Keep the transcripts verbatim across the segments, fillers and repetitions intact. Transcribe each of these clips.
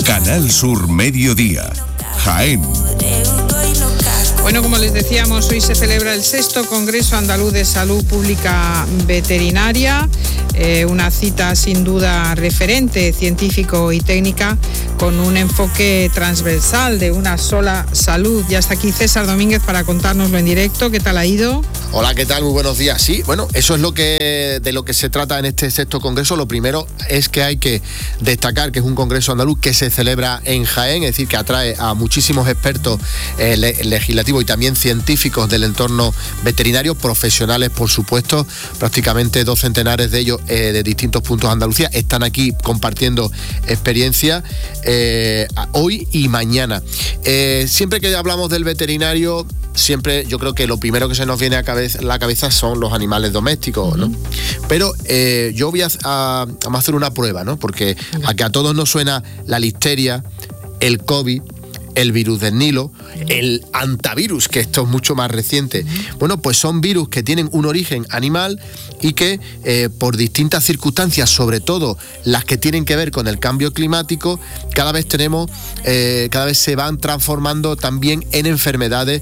Canal Sur Mediodía, Jaén. Bueno, como les decíamos, hoy se celebra el sexto Congreso Andaluz de Salud Pública Veterinaria, eh, una cita sin duda referente, científico y técnica, con un enfoque transversal de una sola salud. Ya está aquí César Domínguez para contárnoslo en directo. ¿Qué tal ha ido? Hola, ¿qué tal? Muy buenos días. Sí, bueno, eso es lo que de lo que se trata en este sexto congreso. Lo primero es que hay que destacar que es un congreso andaluz que se celebra en Jaén, es decir, que atrae a muchísimos expertos eh, le- legislativos y también científicos del entorno veterinario, profesionales, por supuesto, prácticamente dos centenares de ellos eh, de distintos puntos de Andalucía están aquí compartiendo experiencia eh, hoy y mañana. Eh, siempre que hablamos del veterinario, siempre yo creo que lo primero que se nos viene a cabeza, la cabeza son los animales domésticos, ¿no? Pero eh, yo voy a, a, a hacer una prueba, ¿no? Porque a que a todos nos suena la listeria, el COVID, el virus del Nilo, el antivirus, que esto es mucho más reciente. Bueno, pues son virus que tienen un origen animal y que eh, por distintas circunstancias, sobre todo las que tienen que ver con el cambio climático, cada vez tenemos, eh, cada vez se van transformando también en enfermedades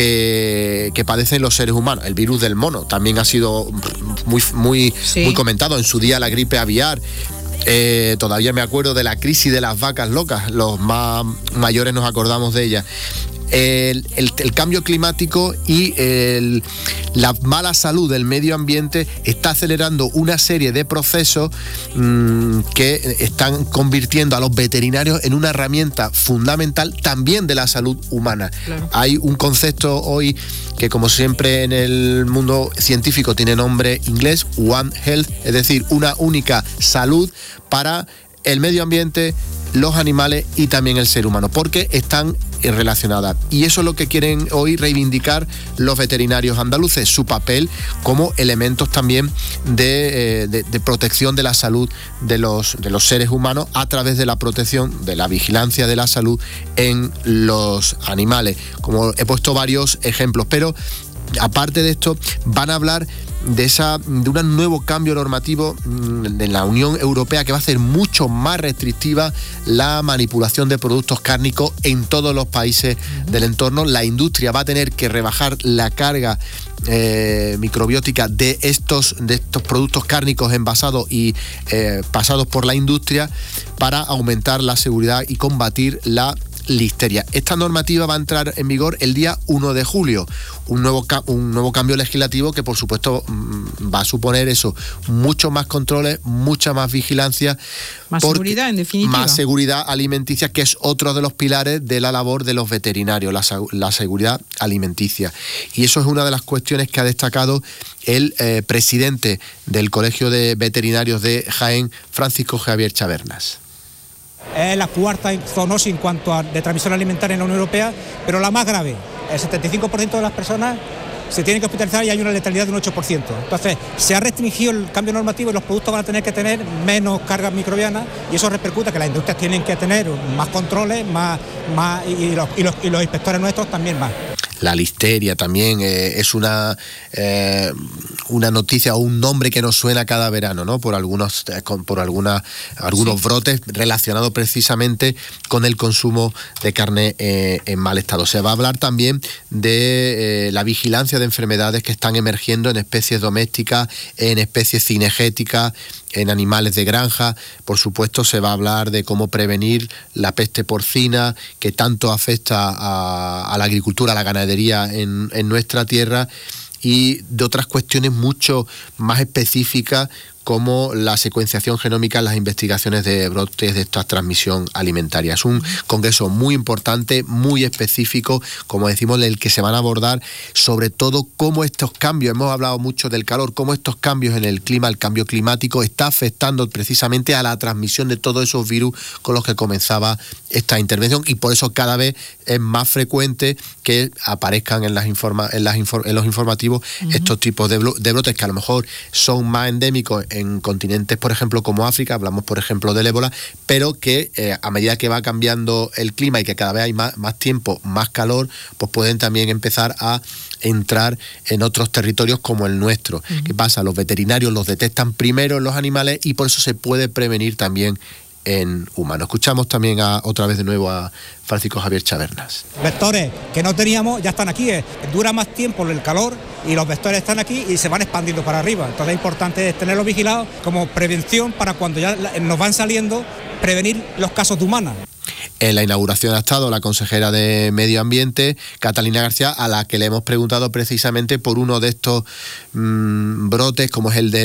que, que padecen los seres humanos. El virus del mono también ha sido muy, muy, Sí. muy comentado. En su día la gripe aviar. Eh, todavía me acuerdo de la crisis de las vacas locas, los más mayores nos acordamos de ella. El, el, el cambio climático y el, la mala salud del medio ambiente está acelerando una serie de procesos mmm, que están convirtiendo a los veterinarios en una herramienta fundamental también de la salud humana. Claro. Hay un concepto hoy que, como siempre en el mundo científico, tiene nombre inglés, One Health, es decir, una única salud para el medio ambiente, los animales y también el ser humano, porque están relacionadas. Y eso es lo que quieren hoy reivindicar los veterinarios andaluces, su papel como elementos también de, eh, de, de protección de la salud de los, de los seres humanos a través de la protección, de la vigilancia de la salud en los animales. Como he puesto varios ejemplos, pero aparte de esto, van a hablar de esa de un nuevo cambio normativo de la Unión Europea que va a hacer mucho más restrictiva la manipulación de productos cárnicos en todos los países del entorno. La industria va a tener que rebajar la carga eh, microbiótica de estos, de estos productos cárnicos envasados y eh, pasados por la industria para aumentar la seguridad y combatir la listeria. Esta normativa va a entrar en vigor el día uno de julio, un nuevo, un nuevo cambio legislativo que por supuesto va a suponer eso, muchos más controles, mucha más vigilancia, Más seguridad, en definitiva. más seguridad alimenticia, que es otro de los pilares de la labor de los veterinarios, la, la seguridad alimenticia. Y eso es una de las cuestiones que ha destacado el eh, presidente del Colegio de Veterinarios de Jaén, Francisco Javier Chavernas. Es la cuarta zoonosis en cuanto a de transmisión alimentaria en la Unión Europea, pero la más grave. El setenta y cinco por ciento de las personas se tienen que hospitalizar y hay una letalidad de un ocho por ciento. Entonces, se ha restringido el cambio normativo y los productos van a tener que tener menos cargas microbianas y eso repercute que las industrias tienen que tener más controles más, más, y, los, y, los, y los inspectores nuestros también más. La listeria también eh, es una eh, una noticia o un nombre que nos suena cada verano, ¿no? Por algunos eh, con, por alguna, algunos sí. brotes relacionados precisamente con el consumo de carne eh, en mal estado. Se va a hablar también de eh, la vigilancia de enfermedades que están emergiendo en especies domésticas, en especies cinegéticas, en animales de granja. Por supuesto, se va a hablar de cómo prevenir la peste porcina, que tanto afecta a, a la agricultura, a la ganadería en, en nuestra tierra, y de otras cuestiones mucho más específicas como la secuenciación genómica en las investigaciones de brotes de esta transmisión alimentaria. Es un congreso muy importante, muy específico, como decimos, en el que se van a abordar sobre todo cómo estos cambios, hemos hablado mucho del calor, cómo estos cambios en el clima, el cambio climático, está afectando precisamente a la transmisión de todos esos virus con los que comenzaba esta intervención, y por eso cada vez es más frecuente que aparezcan en, las informa, en, las infor, en los informativos uh-huh. estos tipos de, de brotes que a lo mejor son más endémicos en continentes, por ejemplo, como África, hablamos, por ejemplo, del ébola, pero que eh, a medida que va cambiando el clima y que cada vez hay más, más tiempo, más calor, pues pueden también empezar a entrar en otros territorios como el nuestro. Uh-huh. ¿Qué pasa? Los veterinarios los detectan primero en los animales y por eso se puede prevenir también en humanos. Escuchamos también a, otra vez de nuevo a Francisco Javier Chavernas. Vectores que no teníamos ya están aquí, eh. dura más tiempo el calor y los vectores están aquí y se van expandiendo para arriba. Entonces es importante tenerlos vigilados como prevención para cuando ya nos van saliendo, prevenir los casos de humanas. En la inauguración ha estado la consejera de Medio Ambiente, Catalina García, a la que le hemos preguntado precisamente por uno de estos mmm, brotes, como es el de